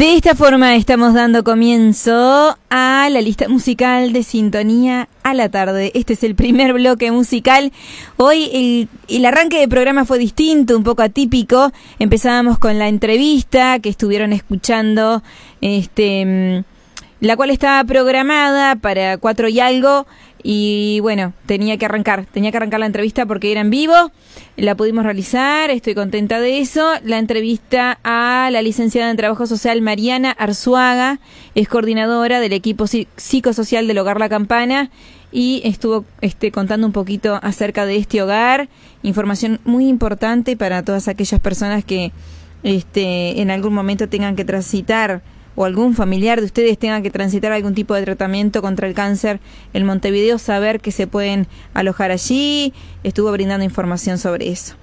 De esta forma estamos dando comienzo a la lista musical de Sintonía a la Tarde. Este es el primer bloque musical. Hoy el arranque del programa fue distinto, un poco atípico. Empezábamos con la entrevista que estuvieron escuchando, la cual estaba programada para 4 y algo. Y bueno, tenía que arrancar la entrevista porque era en vivo. La pudimos realizar, estoy contenta de eso. La entrevista a la licenciada en Trabajo Social Mariana Arzuaga, es coordinadora del equipo psicosocial del Hogar La Campana y estuvo contando un poquito acerca de este hogar, información muy importante para todas aquellas personas que en algún momento tengan que transitar o algún familiar de ustedes tenga que transitar algún tipo de tratamiento contra el cáncer en Montevideo, saber que se pueden alojar allí. Estuvo brindando información sobre eso.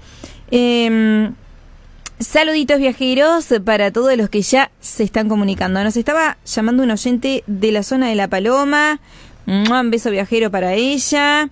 Saluditos viajeros para todos los que ya se están comunicando. Nos estaba llamando un oyente de la zona de La Paloma. Un beso viajero para ella.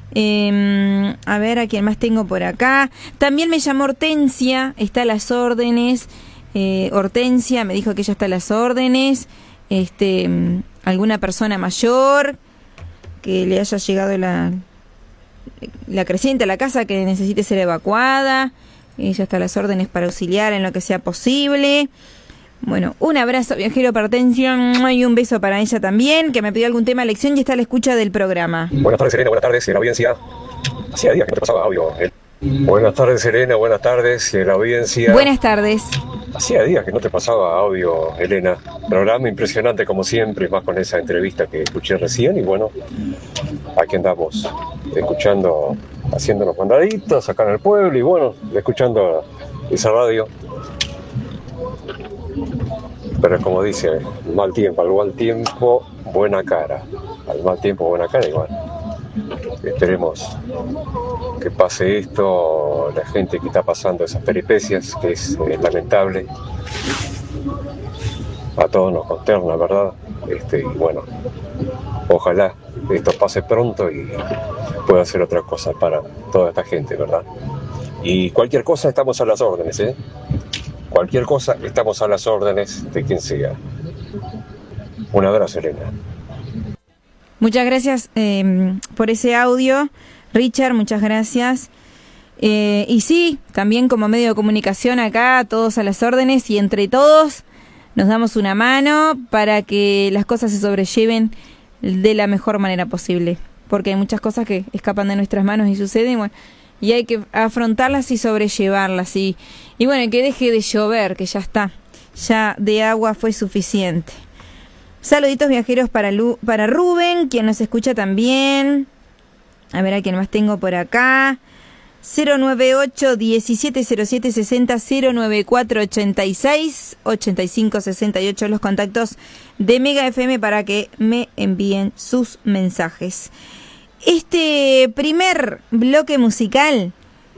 A ver, ¿a quién más tengo por acá? También me llamó Hortensia, está a las órdenes. Hortensia me dijo que ella está a las órdenes. Alguna persona mayor que le haya llegado la creciente a la casa que necesite ser evacuada, ella está a las órdenes para auxiliar en lo que sea posible. Bueno, un abrazo viajero para Hortensia y un beso para ella también, que me pidió algún tema de lección y está a la escucha del programa. Buenas tardes, Serena, buenas tardes, la audiencia. Hacía días que no te pasaba audio. Buenas tardes, Serena, buenas tardes, la audiencia. Buenas tardes. Hacía días que no te pasaba audio, Elena. Programa impresionante como siempre, más con esa entrevista que escuché recién. Y bueno, aquí andamos, escuchando, haciendo los mandaditos acá en el pueblo y bueno, escuchando esa radio. Pero como dice, mal tiempo, al mal tiempo, buena cara. Al mal tiempo, buena cara, igual. Esperemos que pase esto, la gente que está pasando esas peripecias, que es lamentable. A todos nos consterna, ¿verdad? Y bueno, ojalá esto pase pronto y pueda hacer otra cosa para toda esta gente, ¿verdad? Y cualquier cosa estamos a las órdenes, ¿eh? Cualquier cosa estamos a las órdenes de quien sea. Un abrazo, Elena. Muchas gracias por ese audio, Richard, muchas gracias. Y sí, también como medio de comunicación acá, todos a las órdenes y entre todos nos damos una mano para que las cosas se sobrelleven de la mejor manera posible. Porque hay muchas cosas que escapan de nuestras manos y suceden, bueno, y hay que afrontarlas y sobrellevarlas. Y bueno, que deje de llover, que ya está, ya de agua fue suficiente. Saluditos viajeros para Rubén, quien nos escucha también. A ver a quién más tengo por acá. 098-1707-60, 094-86-85-68, los contactos de Mega FM para que me envíen sus mensajes. En este primer bloque musical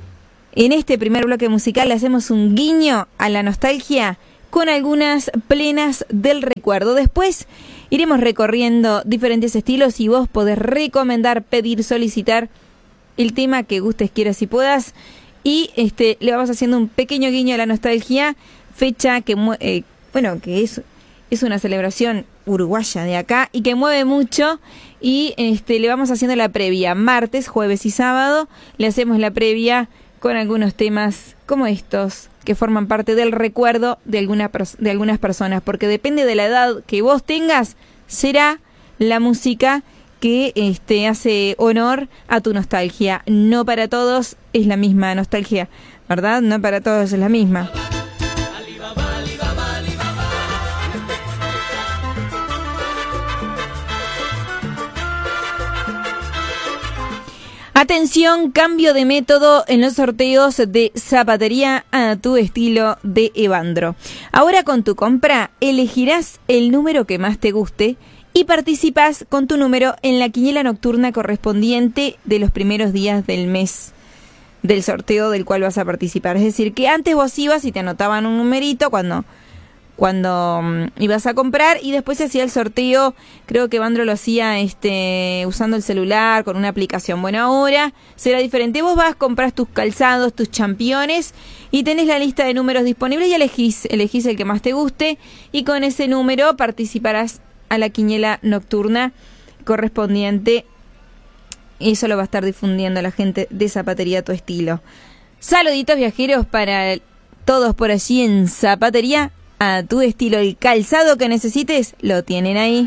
le hacemos un guiño a la nostalgia con algunas plenas del recuerdo. Después iremos recorriendo diferentes estilos y vos podés recomendar, pedir, solicitar el tema que gustes, quieras y puedas. Y le vamos haciendo un pequeño guiño a la nostalgia, fecha que que es una celebración uruguaya de acá y que mueve mucho. Y le vamos haciendo la previa martes, jueves y sábado. Le hacemos la previa con algunos temas como estos que forman parte del recuerdo de algunas personas, porque depende de la edad que vos tengas, será la música que hace honor a tu nostalgia. No para todos es la misma nostalgia, ¿verdad? No para todos es la misma. Atención, cambio de método en los sorteos de zapatería a tu estilo de Evandro. Ahora con tu compra elegirás el número que más te guste y participás con tu número en la quiniela nocturna correspondiente de los primeros días del mes del sorteo del cual vas a participar. Es decir, que antes vos ibas y te anotaban un numerito cuando cuando ibas a comprar, y después se hacía el sorteo. Creo que Bandro lo hacía usando el celular con una aplicación. Bueno, ahora será diferente. Vos vas, compras tus calzados, tus championes, y tenés la lista de números disponibles y elegís el que más te guste, y con ese número participarás a la quiniela nocturna correspondiente. Eso lo va a estar difundiendo la gente de Zapatería Tu Estilo. Saluditos viajeros para todos por allí en Zapatería a Tu Estilo. El calzado que necesites lo tienen ahí.